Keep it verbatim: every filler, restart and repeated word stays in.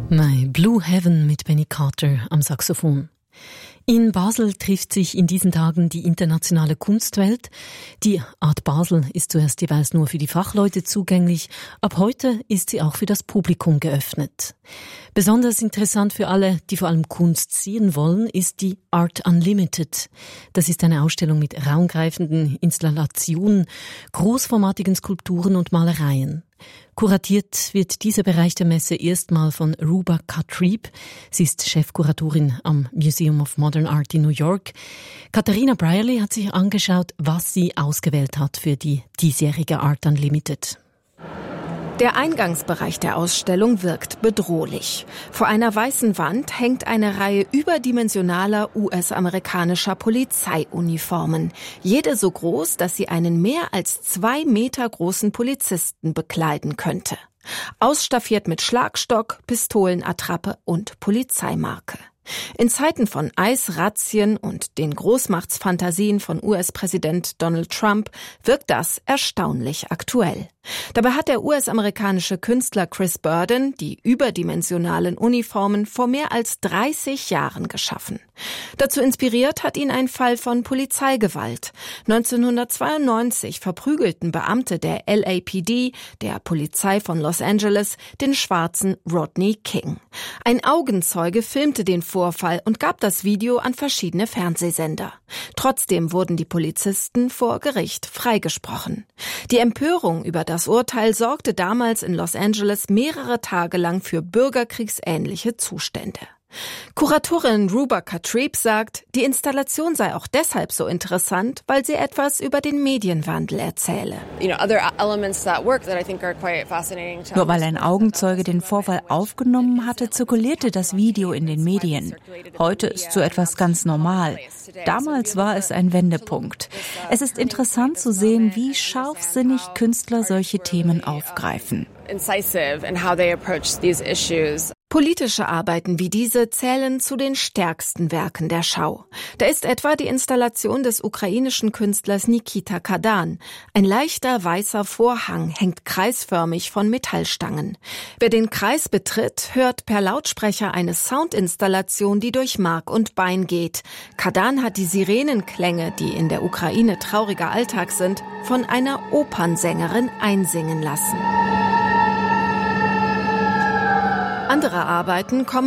My Blue Heaven mit Benny Carter am Saxophon. In Basel trifft sich in diesen Tagen die internationale Kunstwelt. Die Art Basel ist zuerst jeweils nur für die Fachleute zugänglich. Ab heute ist sie auch für das Publikum geöffnet. Besonders interessant für alle, die vor allem Kunst sehen wollen, ist die Art Unlimited. Das ist eine Ausstellung mit raumgreifenden Installationen, großformatigen Skulpturen und Malereien. Kuratiert wird dieser Bereich der Messe erstmal von Ruba Katrib. Sie ist Chefkuratorin am Museum of Modern Art in New York. Katharina Brierley hat sich angeschaut, was sie ausgewählt hat für die diesjährige Art Unlimited. Der Eingangsbereich der Ausstellung wirkt bedrohlich. Vor einer weißen Wand hängt eine Reihe überdimensionaler U S-amerikanischer Polizeiuniformen. Jede so groß, dass sie einen mehr als zwei Meter großen Polizisten bekleiden könnte. Ausstaffiert mit Schlagstock, Pistolenattrappe und Polizeimarke. In Zeiten von I C E-Razzien und den Großmachtsfantasien von U S-Präsident Donald Trump wirkt das erstaunlich aktuell. Dabei hat der U S-amerikanische Künstler Chris Burden die überdimensionalen Uniformen vor mehr als dreißig Jahren geschaffen. Dazu inspiriert hat ihn ein Fall von Polizeigewalt. neunzehnhundertzweiundneunzig verprügelten Beamte der L A P D, der Polizei von Los Angeles, den schwarzen Rodney King. Ein Augenzeuge filmte den Vorfall und gab das Video an verschiedene Fernsehsender. Trotzdem wurden die Polizisten vor Gericht freigesprochen. Die Empörung über das Urteil sorgte damals in Los Angeles mehrere Tage lang für bürgerkriegsähnliche Zustände. Kuratorin Ruba Katrib sagt, die Installation sei auch deshalb so interessant, weil sie etwas über den Medienwandel erzähle. Nur weil ein Augenzeuge den Vorfall aufgenommen hatte, zirkulierte das Video in den Medien. Heute ist so etwas ganz normal. Damals war es ein Wendepunkt. Es ist interessant zu sehen, wie scharfsinnig Künstler solche Themen aufgreifen. Politische Arbeiten wie diese zählen zu den stärksten Werken der Schau. Da ist etwa die Installation des ukrainischen Künstlers Nikita Kadan. Ein leichter weißer Vorhang hängt kreisförmig von Metallstangen. Wer den Kreis betritt, hört per Lautsprecher eine Soundinstallation, die durch Mark und Bein geht. Kadan hat die Sirenenklänge, die in der Ukraine trauriger Alltag sind, von einer Opernsängerin einsingen lassen. Andere Arbeiten kommen